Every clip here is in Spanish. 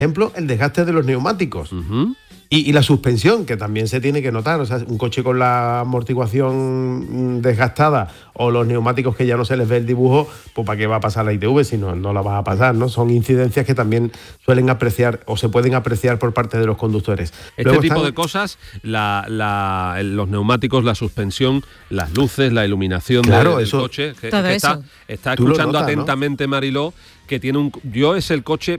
ejemplo, el desgaste de los neumáticos. Uh-huh. Y la suspensión, que también se tiene que notar. O sea, un coche con la amortiguación desgastada o los neumáticos que ya no se les ve el dibujo, pues ¿para qué va a pasar la ITV si no la vas a pasar, ¿no? Son incidencias que también suelen apreciar o se pueden apreciar por parte de los conductores. Este tipo de cosas, los neumáticos, la suspensión, las luces, la iluminación del coche, que está escuchando atentamente, ¿no? Mariló, que tiene yo es el coche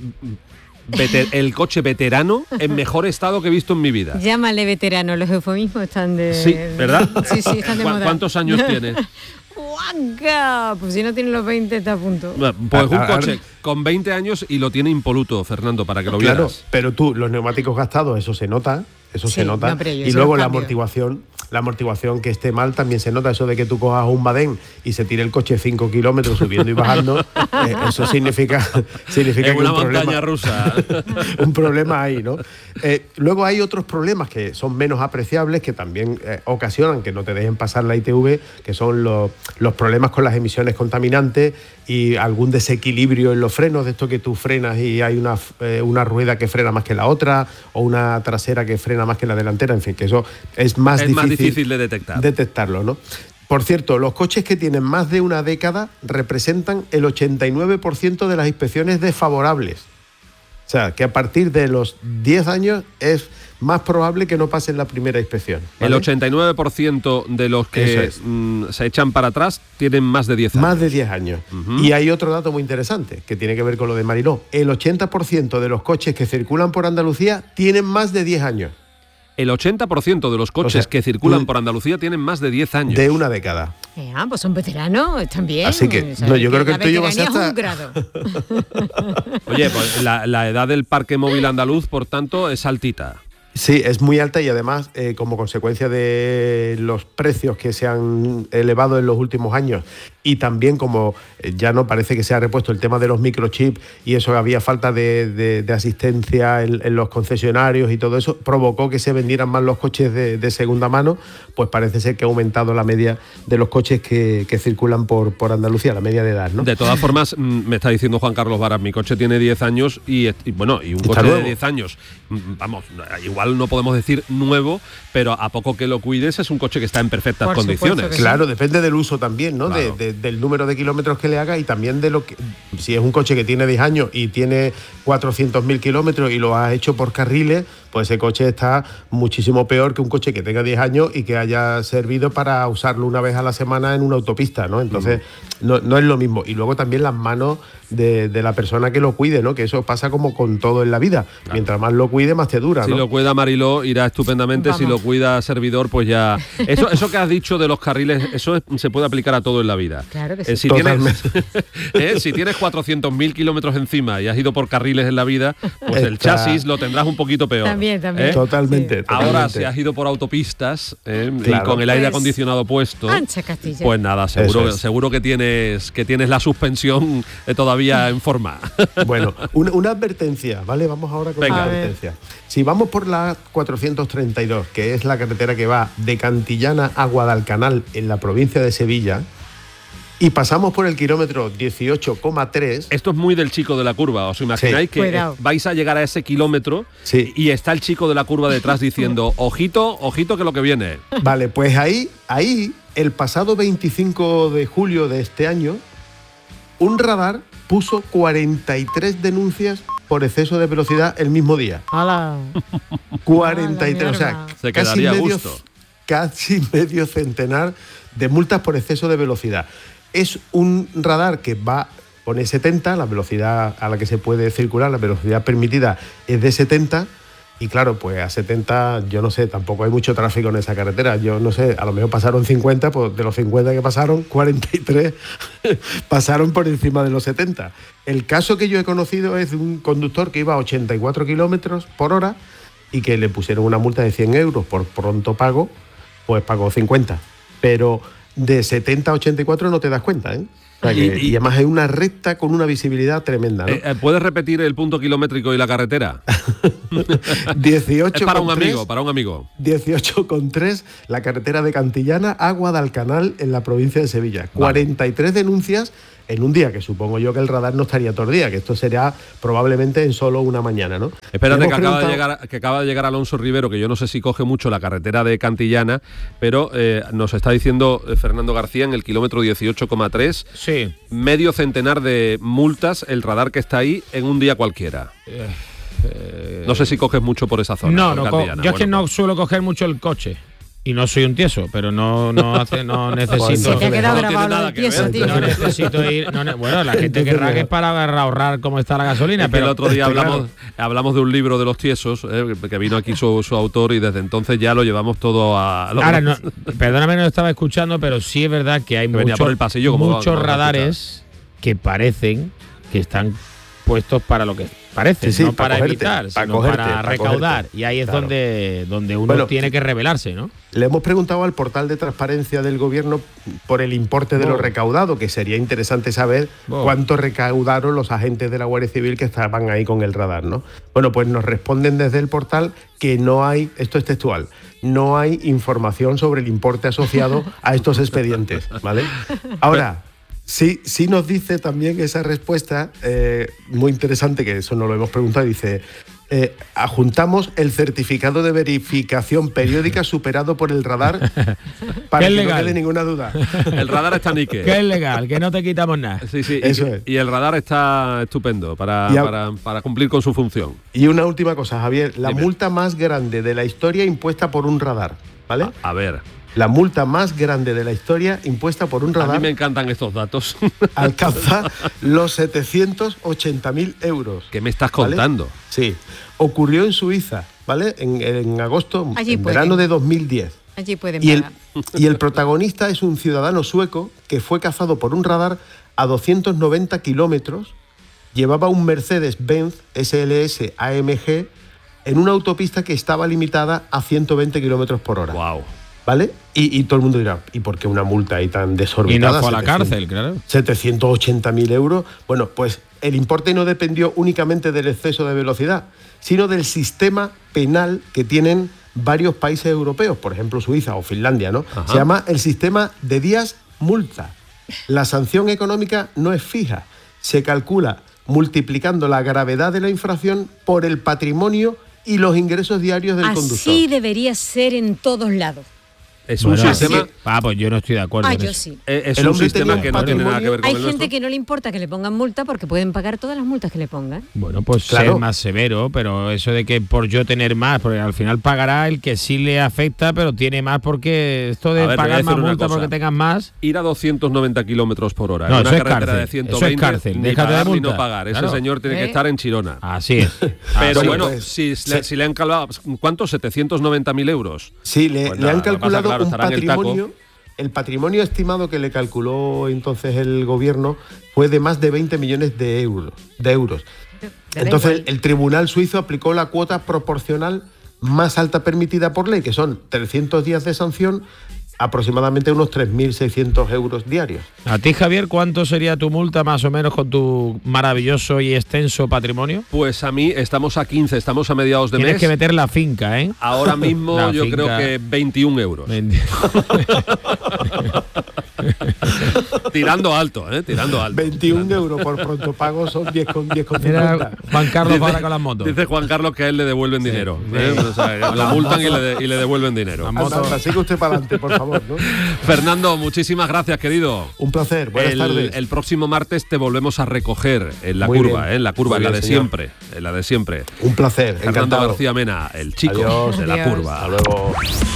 veterano en mejor estado que he visto en mi vida. Llámale veterano, los eufemismos están de... Sí, ¿verdad? Sí, están de moda. ¿Cuántos años tiene? ¡Guanca! Pues si no tiene los 20 está a punto. Pues un coche con 20 años y lo tiene impoluto, Fernando, para que lo vieras. Claro, pero tú, los neumáticos gastados, eso se nota. No, y luego la amortiguación que esté mal también se nota. Eso de que tú cojas un badén y se tire el coche 5 kilómetros subiendo y bajando, eso significa que una montaña rusa. Un problema ahí, ¿no? Luego hay otros problemas que son menos apreciables, que también ocasionan que no te dejen pasar la ITV, que son los problemas con las emisiones contaminantes y algún desequilibrio en los frenos, de esto que tú frenas y hay una rueda que frena más que la otra, o una trasera que frena más que la delantera, en fin, que eso es más difícil de detectarlo, ¿no? Por cierto, los coches que tienen más de una década representan el 89% de las inspecciones desfavorables. O sea, que a partir de los 10 años es más probable que no pasen la primera inspección, ¿vale? El 89% de los que se echan para atrás tienen más de 10 años. Más de 10 años. Uh-huh. Y hay otro dato muy interesante, que tiene que ver con lo de Mariló. El 80% de los coches que circulan por Andalucía tienen más de 10 años. El 80% de los coches que circulan por Andalucía tienen más de 10 años. De una década. Pues son veteranos, están bien. Así que yo creo que el tuyo va a ser hasta... un grado. Oye, pues la edad del parque móvil andaluz, por tanto, es altita. Sí, es muy alta y además, como consecuencia de los precios que se han elevado en los últimos años y también como ya no parece que se ha repuesto el tema de los microchips y eso, había falta de asistencia en los concesionarios y todo eso, provocó que se vendieran más los coches de segunda mano, pues parece ser que ha aumentado la media de los coches que circulan por Andalucía, la media de edad, ¿no? De todas formas, me está diciendo Juan Carlos Varas, mi coche tiene 10 años y un coche de 10 años, vamos, igual no podemos decir nuevo, pero a poco que lo cuides es un coche que está en perfectas condiciones. Claro, depende del uso también, ¿no? Claro. Del número de kilómetros que le haga y también de lo que... Si es un coche que tiene 10 años y tiene 400.000 kilómetros y lo has hecho por carriles, pues ese coche está muchísimo peor que un coche que tenga 10 años y que haya servido para usarlo una vez a la semana en una autopista, ¿no? Entonces, no es lo mismo. Y luego también las manos de la persona que lo cuide, ¿no? Que eso pasa como con todo en la vida. Claro. Mientras más lo cuide, más te dura, ¿no? Si lo cuida Mariló, irá estupendamente. Vamos. Si lo cuida servidor, pues ya... Eso que has dicho de los carriles, eso se puede aplicar a todo en la vida. Claro que sí. Si tienes 400.000 kilómetros encima y has ido por carriles en la vida, pues el chasis lo tendrás un poquito peor. También. Totalmente. Ahora, si has ido por autopistas y con el aire acondicionado puesto, pues nada, seguro que tienes la suspensión todavía en forma. Bueno, una advertencia, ¿vale? Vamos ahora con una advertencia. Si vamos por la 432, que es la carretera que va de Cantillana a Guadalcanal en la provincia de Sevilla, y pasamos por el kilómetro 18,3... Esto es muy del chico de la curva. ¿Os imagináis que vais a llegar a ese kilómetro y está el chico de la curva detrás diciendo ojito que lo que viene? Vale, pues ahí, el pasado 25 de julio de este año, un radar puso 43 denuncias por exceso de velocidad el mismo día. ¡Hala! 43, o sea, se quedaría a gusto. Casi medio centenar de multas por exceso de velocidad. Es un radar que pone 70, la velocidad a la que se puede circular, la velocidad permitida es de 70, y claro, pues a 70, yo no sé, tampoco hay mucho tráfico en esa carretera, yo no sé, a lo mejor pasaron 50, pues de los 50 que pasaron, 43 pasaron por encima de los 70. El caso que yo he conocido es de un conductor que iba a 84 kilómetros por hora y que le pusieron una multa de 100 euros por pronto pago, pues pagó 50. Pero de 70 a 84 no te das cuenta, ¿eh? O sea que, y además hay una recta con una visibilidad tremenda, ¿no? ¿Puedes repetir el punto kilométrico y la carretera? 18 es para un amigo. 18,3 la carretera de Cantillana a Guadalcanal en la provincia de Sevilla. Vale. 43 denuncias en un día, que supongo yo que el radar no estaría todo el día, que esto será probablemente en solo una mañana, ¿no? Espérate, que acaba de llegar Alonso Rivero, que yo no sé si coge mucho la carretera de Cantillana, pero nos está diciendo Fernando García en el kilómetro 18,3, sí, medio centenar de multas el radar que está ahí en un día cualquiera. No sé si coges mucho por esa zona. Yo es que no suelo coger mucho el coche. Y no soy un tieso, pero no necesito. Se te ha quedado grabado el tieso, tío. No necesito ir. Bueno, la gente querrá que es para ahora cómo está la gasolina. Pero el otro día hablamos de un libro de los tiesos, que vino aquí su autor, y desde entonces ya lo llevamos todo a. Ahora, perdóname, no lo estaba escuchando, pero sí es verdad que hay muchos radares que parecen que están puestos para lo que parece, no para evitar, sino para recaudar. Y ahí es donde uno tiene que rebelarse, ¿no? Le hemos preguntado al portal de transparencia del gobierno por el importe de lo recaudado, que sería interesante saber cuánto recaudaron los agentes de la Guardia Civil que estaban ahí con el radar, ¿no? Bueno, pues nos responden desde el portal que no hay, esto es textual, no hay información sobre el importe asociado a estos expedientes, ¿vale? Ahora, sí nos dice también esa respuesta, muy interesante, que eso no lo hemos preguntado, dice, adjuntamos el certificado de verificación periódica superado por el radar para que no quede ninguna duda. El radar está níquel. Que es legal, que no te quitamos nada. Sí, eso es. Y el radar está estupendo para cumplir con su función. Y una última cosa, Javier, la multa más grande de la historia impuesta por un radar, ¿vale? A ver. La multa más grande de la historia impuesta por un radar. A mí me encantan estos datos. Alcanza los 780.000 euros. ¿Qué me estás contando? ¿Vale? Sí. Ocurrió en Suiza, ¿vale? En agosto, en verano de 2010. Allí pueden pagar. Y el protagonista es un ciudadano sueco que fue cazado por un radar a 290 kilómetros. Llevaba un Mercedes-Benz SLS AMG en una autopista que estaba limitada a 120 kilómetros por hora. ¡Wow! ¿Vale? Y todo el mundo dirá, ¿y por qué una multa ahí tan desorbitada? Y no fue a la cárcel, claro. 780.000 euros. Bueno, pues el importe no dependió únicamente del exceso de velocidad, sino del sistema penal que tienen varios países europeos, por ejemplo Suiza o Finlandia, ¿no? Ajá. Se llama el sistema de días multa. La sanción económica no es fija, se calcula multiplicando la gravedad de la infracción por el patrimonio y los ingresos diarios del conductor. Así debería ser en todos lados. Es un sistema. Pues yo no estoy de acuerdo. Yo sí. Es un sistema que no tiene nada que ver con el nuestro. Hay gente que no le importa que le pongan multa porque pueden pagar todas las multas que le pongan. Bueno, pues ser más severo, pero eso de que por yo tener más, porque al final pagará el que sí le afecta, pero tiene más porque esto de pagar más multa porque tengas más. Ir a 290 kilómetros por hora. No, en eso una es carretera cárcel. de 120, eso es cárcel. Ni Déjate pagar de multa. ni no pagar. Ese señor tiene que estar en Chirona. Así es. Pero bueno, pues, si le han calculado, ¿cuántos? 790.000 euros. Sí, le han calculado un patrimonio. El patrimonio estimado que le calculó entonces el gobierno fue de más de 20 millones de euros. Entonces el tribunal suizo aplicó la cuota proporcional más alta permitida por ley, que son 300 días de sanción, aproximadamente unos 3.600 euros diarios. ¿A ti, Javier, cuánto sería tu multa más o menos con tu maravilloso y extenso patrimonio? Pues a mí estamos a 15, estamos a mediados de mes. Tienes que meter la finca, ¿eh? Ahora mismo yo creo que 21 euros. Tirando alto, Tirando alto. 21 euros por pronto pago son 10,50. Mira, Juan Carlos para con las motos. Dice Juan Carlos que a él le devuelven dinero. O sea, la multan y le devuelven dinero. Sigue usted para adelante, por favor. ¿No? Fernando, muchísimas gracias, querido. Un placer, buenas tardes. El próximo martes te volvemos a recoger en la curva, en la de siempre. En la de siempre. Un placer, Fernando encantado. García Mena, el chico de la curva. Hasta luego.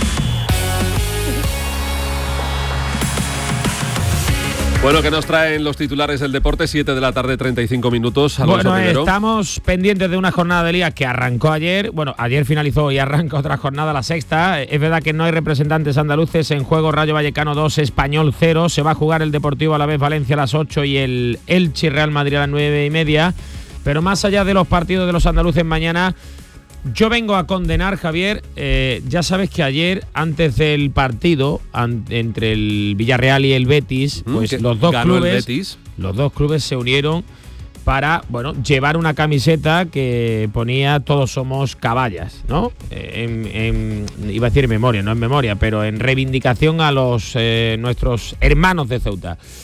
Bueno, que nos traen los titulares del deporte, 7 de la tarde, 35 minutos. Bueno, estamos pendientes de una jornada de liga que arrancó ayer. Bueno, ayer finalizó y arranca otra jornada, la sexta. Es verdad que no hay representantes andaluces en juego. Rayo Vallecano 2, Español 0. Se va a jugar el Deportivo Alavés Valencia a las 8 y el Elche Real Madrid a las 9:30. Pero más allá de los partidos de los andaluces mañana, yo vengo a condenar, Javier, ya sabes que ayer, antes del partido entre el Villarreal y el Betis, pues los dos clubes se unieron para, llevar una camiseta que ponía "Todos somos caballas", ¿no? Iba a decir en memoria, no en memoria, pero en reivindicación a los nuestros hermanos de Ceuta.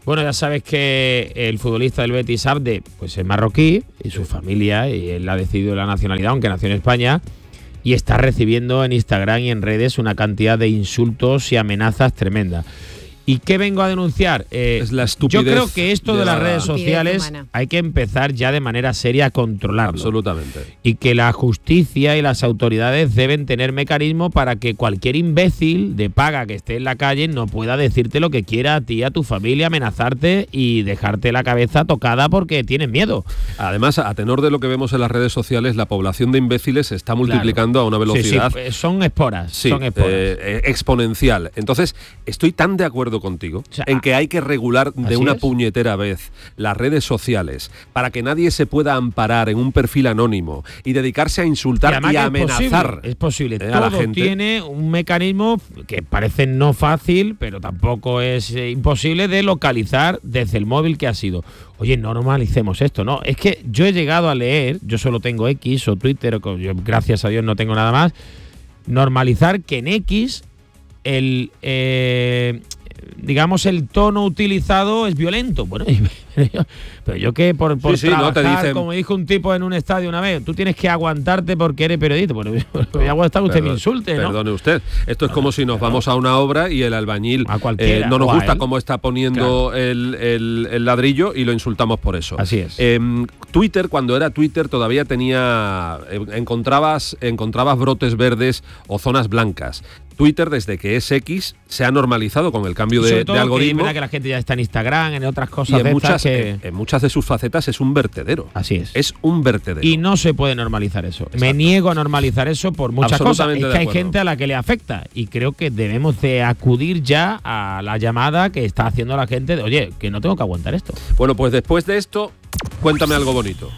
Bueno, ya sabes que el futbolista del Betis, Abde, pues es marroquí y su familia, y él ha decidido la nacionalidad, aunque nació en España, y está recibiendo en Instagram y en redes una cantidad de insultos y amenazas tremendas. ¿Y qué vengo a denunciar? Es la estupidez. Yo creo que esto de las redes sociales hay que empezar ya de manera seria a controlarlo. Absolutamente. Y que la justicia y las autoridades deben tener mecanismos para que cualquier imbécil de paga que esté en la calle no pueda decirte lo que quiera a ti, a tu familia, amenazarte y dejarte la cabeza tocada porque tienes miedo. Además, a tenor de lo que vemos en las redes sociales, la población de imbéciles se está multiplicando a una velocidad... Sí, son esporas. Sí, son esporas. Exponencial. Entonces, estoy tan de acuerdo contigo, o sea, en que hay que regular de una puñetera vez las redes sociales para que nadie se pueda amparar en un perfil anónimo y dedicarse a insultar y a amenazar. Es posible. A la Todo gente. Tiene un mecanismo que parece no fácil, pero tampoco es imposible de localizar desde el móvil que ha sido. Oye, normalicemos esto, ¿no? Es que yo he llegado a leer, yo solo tengo X o Twitter, yo, gracias a Dios no tengo nada más, normalizar que en X digamos, el tono utilizado es violento. Bueno, pero yo que por trabajar, no te dicen... como dijo un tipo en un estadio una vez, tú tienes que aguantarte porque eres periodista. Bueno, voy a aguantar que usted me insulte, ¿no? Perdone usted. Esto es como si nos vamos a una obra y el albañil no nos gusta cómo está poniendo el ladrillo y lo insultamos por eso. Así es. Twitter, cuando era Twitter, todavía tenía... encontrabas brotes verdes o zonas blancas. Twitter, desde que es X, se ha normalizado con el cambio de algoritmo. Que la gente ya está en Instagram, en otras cosas. Y en muchas de sus facetas es un vertedero. Así es. Es un vertedero. Y no se puede normalizar eso. Exacto. Me niego a normalizar eso por muchas cosas. Es que hay gente a la que le afecta. Y creo que debemos de acudir ya a la llamada que está haciendo la gente de, oye, que no tengo que aguantar esto. Bueno, pues después de esto, cuéntame algo bonito.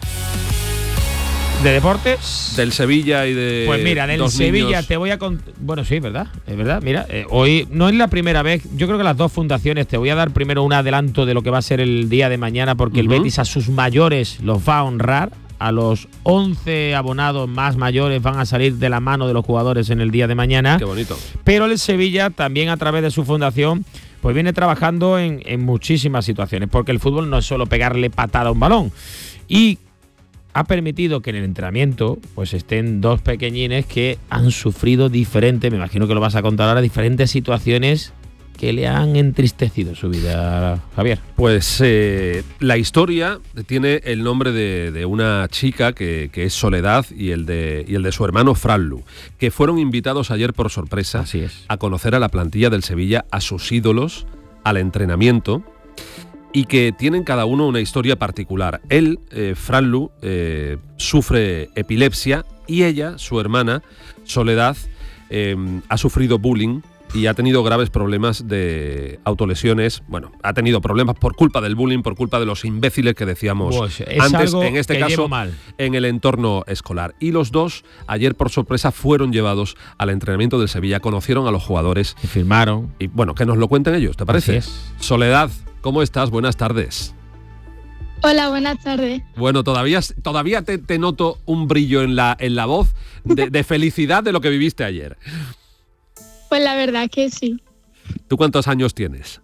¿De deportes? Del Sevilla y de... Pues mira, del Sevilla niños. Te voy a contar... Bueno, sí, ¿verdad? Es verdad. Mira, hoy no es la primera vez. Yo creo que las dos fundaciones, te voy a dar primero un adelanto de lo que va a ser el día de mañana, porque el Betis a sus mayores los va a honrar. A los 11 abonados más mayores van a salir de la mano de los jugadores en el día de mañana. Qué bonito. Pero el Sevilla también, a través de su fundación, pues viene trabajando en muchísimas situaciones, porque el fútbol no es solo pegarle patada a un balón. Y ha permitido que en el entrenamiento pues estén dos pequeñines que han sufrido diferentes, me imagino que lo vas a contar ahora, diferentes situaciones que le han entristecido su vida, Javier. Pues la historia tiene el nombre de una chica que es Soledad y el de su hermano Franlu, que fueron invitados ayer por sorpresa. Así es. A conocer a la plantilla del Sevilla, a sus ídolos, al entrenamiento, y que tienen cada uno una historia particular. Él, Franlu, sufre epilepsia y ella, su hermana, Soledad, ha sufrido bullying y ha tenido graves problemas de autolesiones. Bueno, ha tenido problemas por culpa del bullying, por culpa de los imbéciles que decíamos antes, en este caso, en el entorno escolar. Y los dos, ayer por sorpresa, fueron llevados al entrenamiento del Sevilla, conocieron a los jugadores. Y firmaron. Y bueno, que nos lo cuenten ellos, ¿te parece? Así es. Soledad, ¿cómo estás? Buenas tardes. Hola, buenas tardes. Bueno, todavía te noto un brillo en la voz de felicidad de lo que viviste ayer. Pues la verdad que sí. ¿Tú cuántos años tienes?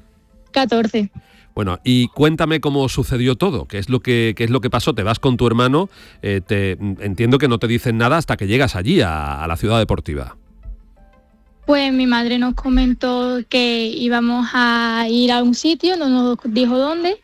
14. Bueno, y cuéntame cómo sucedió todo, qué es lo que pasó. Te vas con tu hermano, entiendo que no te dicen nada hasta que llegas allí, a la ciudad deportiva. Pues mi madre nos comentó que íbamos a ir a un sitio, no nos dijo dónde,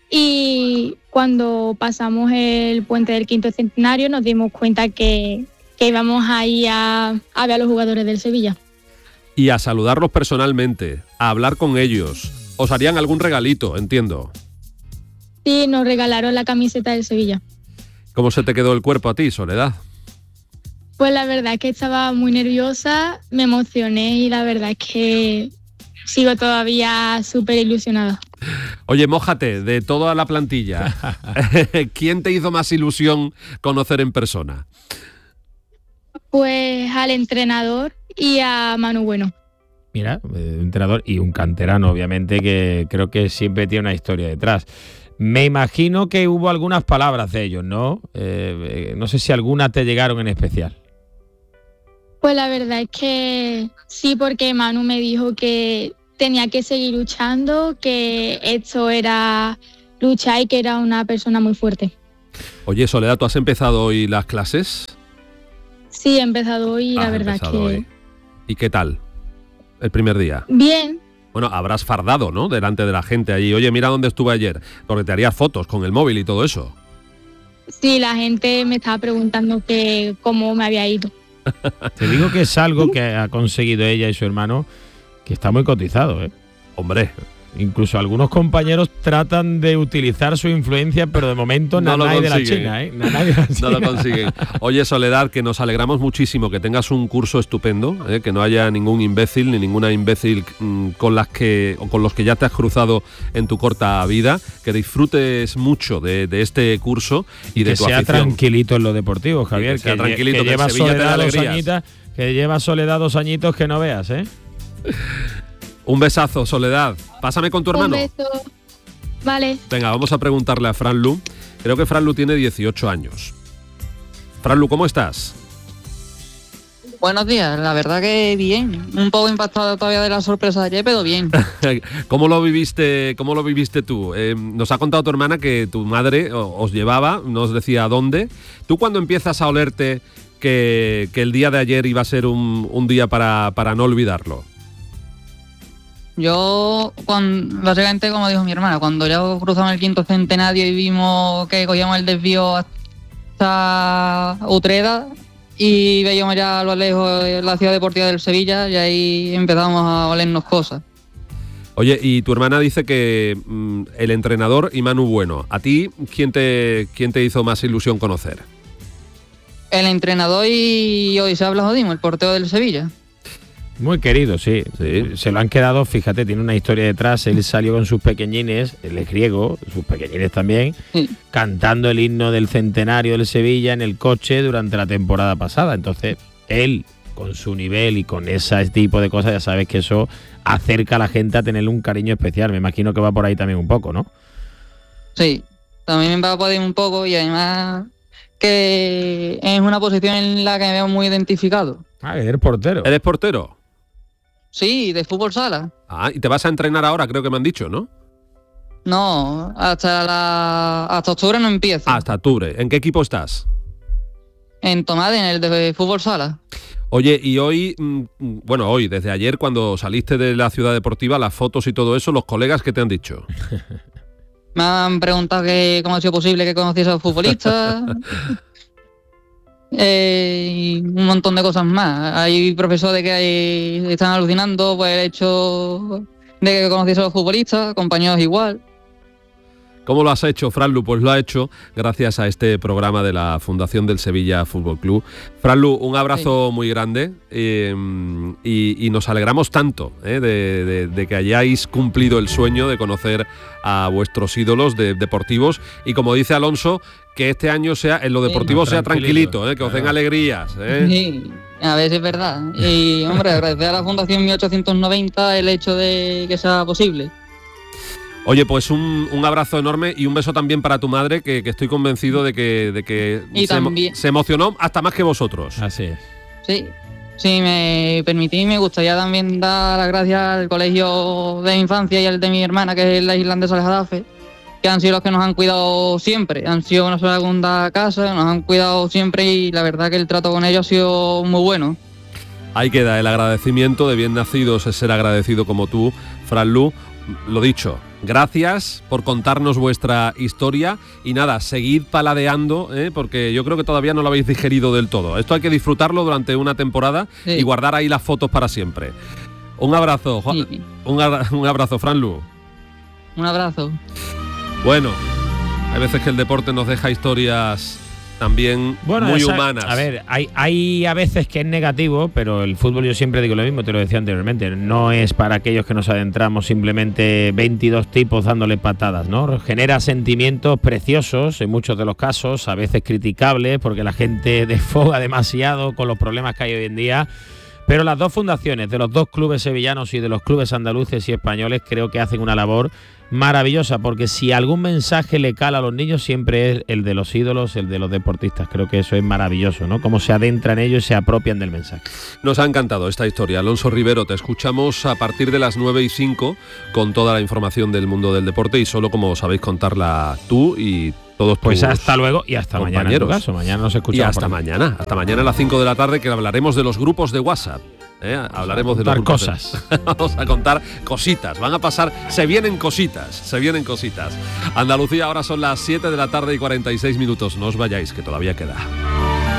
y cuando pasamos el puente del Quinto Centenario nos dimos cuenta que íbamos a ir a ver a los jugadores del Sevilla. Y a saludarlos personalmente, a hablar con ellos. Os harían algún regalito, entiendo. Sí, nos regalaron la camiseta del Sevilla. ¿Cómo se te quedó el cuerpo a ti, Soledad? Pues la verdad es que estaba muy nerviosa, me emocioné y la verdad es que sigo todavía súper ilusionada. Oye, mójate, de toda la plantilla, ¿quién te hizo más ilusión conocer en persona? Pues al entrenador y a Manu Bueno. Mira, entrenador y un canterano, obviamente, que creo que siempre tiene una historia detrás. Me imagino que hubo algunas palabras de ellos, ¿no? No sé si algunas te llegaron en especial. Pues la verdad es que sí, porque Manu me dijo que tenía que seguir luchando, que esto era luchar y que era una persona muy fuerte. Oye, Soledad, ¿tú has empezado hoy las clases? Sí, he empezado hoy y la verdad que... Hoy. ¿Y qué tal el primer día? Bien. Bueno, habrás fardado, ¿no? Delante de la gente allí. Oye, mira dónde estuve ayer, porque te harías fotos con el móvil y todo eso. Sí, la gente me estaba preguntando que cómo me había ido. Te digo que es algo que ha conseguido ella y su hermano, que está muy cotizado, ¿eh? Hombre. Incluso algunos compañeros tratan de utilizar su influencia, pero de momento no nadie de la China, ¿eh? No lo consiguen. Oye, Soledad, que nos alegramos muchísimo que tengas un curso estupendo, que no haya ningún imbécil ni ninguna imbécil con los que ya te has cruzado en tu corta vida, que disfrutes mucho de este curso y de tu afición. Que sea tranquilito en lo deportivo, Javier, que sea tranquilito, que lleva Soledad 2 añitos que no veas, ¿eh? Un besazo, Soledad. Pásame con tu hermano. Un beso. Vale. Venga, vamos a preguntarle a Franlu. Creo que Franlu tiene 18 años. Franlu, ¿cómo estás? Buenos días, la verdad que bien. Un poco impactado todavía de la sorpresa de ayer, pero bien. ¿Cómo lo viviste tú? Nos ha contado tu hermana que tu madre os llevaba, no os decía a dónde. ¿Tú cuando empiezas a olerte que el día de ayer iba a ser un día para no olvidarlo? Yo, básicamente, como dijo mi hermana, cuando ya cruzamos el 5º centenario y vimos que cogíamos el desvío hasta Utrera y veíamos ya a lo lejos la ciudad deportiva del Sevilla, y ahí empezamos a olernos cosas. Oye, y tu hermana dice que el entrenador y Manu Bueno. ¿A ti quién te hizo más ilusión conocer? El entrenador y hoy se habla Jodimo, el portero del Sevilla. Muy querido, sí. Se lo han quedado, fíjate, tiene una historia detrás. Él salió con sus pequeñines, él es griego, sus pequeñines también, cantando el himno del centenario del Sevilla en el coche durante la temporada pasada. Entonces, él, con su nivel y con ese tipo de cosas, ya sabes que eso acerca a la gente a tenerle un cariño especial. Me imagino que va por ahí también un poco, ¿no? Sí, también va por ahí un poco, y además que es una posición en la que me veo muy identificado. Ah, eres portero. ¿Eres portero? Sí, de fútbol sala. Ah, y te vas a entrenar ahora, creo que me han dicho, ¿no? No, hasta octubre no empiezo. Hasta octubre. ¿En qué equipo estás? En Tomade, en el de fútbol sala. Oye, y hoy, desde ayer, cuando saliste de la ciudad deportiva, las fotos y todo eso, los colegas, ¿qué te han dicho? Me han preguntado cómo ha sido posible que conociese a los futbolistas. Y un montón de cosas más. Hay profesores que están alucinando por el hecho de que conociese a los futbolistas, compañeros igual. ¿Cómo lo has hecho, Franlu? Pues lo ha hecho gracias a este programa de la Fundación del Sevilla Fútbol Club. Franlu, un abrazo muy grande y nos alegramos tanto de que hayáis cumplido el sueño de conocer a vuestros ídolos deportivos, y como dice Alonso, que este año sea en lo deportivo sea tranquilito, que os den alegrías. Sí, a ver si es verdad. Y hombre, agradecer a la Fundación 1890 el hecho de que sea posible. Oye, pues un abrazo enorme y un beso también para tu madre, que estoy convencido de que se emocionó hasta más que vosotros. Así es. Sí, si me permitís, me gustaría también dar las gracias al colegio de mi infancia y al de mi hermana, que es la Islandesa de Jadafe, que han sido los que nos han cuidado siempre. Han sido una segunda casa, nos han cuidado siempre, y la verdad que el trato con ellos ha sido muy bueno. Ahí queda el agradecimiento. De bien nacidos es ser agradecido como tú, Franlu. Lo dicho, gracias por contarnos vuestra historia, y nada, seguid paladeando, porque yo creo que todavía no lo habéis digerido del todo. Esto hay que disfrutarlo durante una temporada, sí, y guardar ahí las fotos para siempre. Un abrazo, sí. Un abrazo, Franlu. Un abrazo. Bueno, hay veces que el deporte nos deja historias también muy humanas. A ver, hay a veces que es negativo, pero el fútbol, yo siempre digo lo mismo, te lo decía anteriormente, no es para aquellos que nos adentramos simplemente 22 tipos dándole patadas, ¿no? Genera sentimientos preciosos en muchos de los casos, a veces criticables porque la gente desfoga demasiado con los problemas que hay hoy en día, Pero las dos fundaciones de los dos clubes sevillanos y de los clubes andaluces y españoles creo que hacen una labor maravillosa, porque si algún mensaje le cala a los niños siempre es el de los ídolos, el de los deportistas. Creo que eso es maravilloso, ¿no? Cómo se adentran ellos y se apropian del mensaje. Nos ha encantado esta historia. Alonso Rivero, te escuchamos a partir de las 9:05 con toda la información del mundo del deporte y solo como sabéis contarla tú y todos tus pues hasta luego y hasta compañeros. Mañana en tu caso. Mañana nos escuchamos. Y hasta mañana a las 5 de la tarde, que hablaremos de los grupos de WhatsApp. Hablaremos de los cosas. Vamos a contar cositas. Van a pasar, se vienen cositas. Andalucía, ahora son las 7 de la tarde y 46 minutos. No os vayáis, que todavía queda.